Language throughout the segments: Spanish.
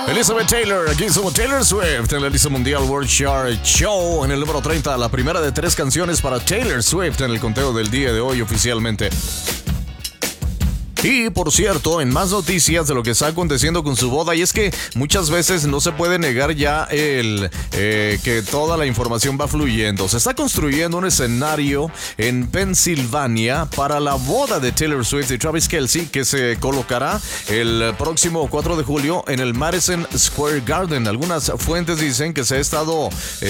Elizabeth Taylor, aquí somos Taylor Swift en la lista mundial World Chart Show en el número 30, la primera de 3 canciones para Taylor Swift en el conteo del día de hoy oficialmente. Y por cierto, en más noticias de lo que está aconteciendo con su boda, y es que muchas veces no se puede negar ya que toda la información va fluyendo. Se está construyendo un escenario en Pensilvania para la boda de Taylor Swift y Travis Kelce, que se colocará el próximo 4 de julio en el Madison Square Garden. Algunas fuentes dicen que se ha estado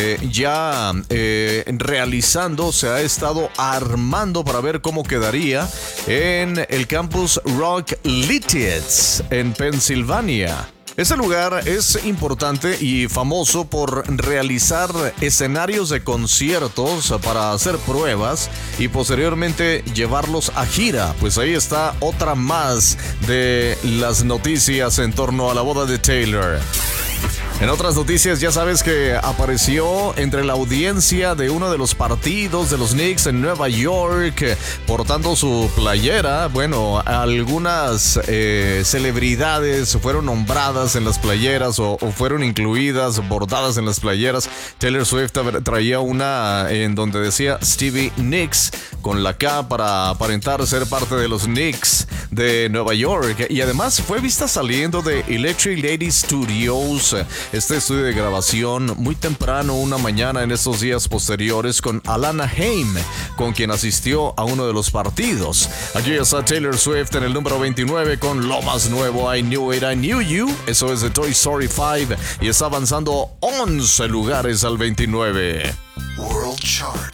realizando, se ha estado armando para ver cómo quedaría en el campus Rock Lititz en Pensilvania. Este lugar es importante y famoso por realizar escenarios de conciertos para hacer pruebas y posteriormente llevarlos a gira. Pues ahí está otra más de las noticias en torno a la boda de Taylor. En otras noticias, ya sabes que apareció entre la audiencia de uno de los partidos de los Knicks en Nueva York, portando su playera. Bueno, algunas celebridades fueron nombradas en las playeras o fueron incluidas, bordadas en las playeras. Taylor Swift traía una en donde decía Stevie Nicks con la K para aparentar ser parte de los Knicks de Nueva York. Y además fue vista saliendo de Electric Lady Studios, este estudio de grabación, muy temprano una mañana en estos días posteriores, con Alana Haim, con quien asistió a uno de los partidos. Aquí está Taylor Swift en el número 29 con lo más nuevo, I Knew It, I Knew You. Eso es de Toy Story 5 y está avanzando 11 lugares al 29. World Chart.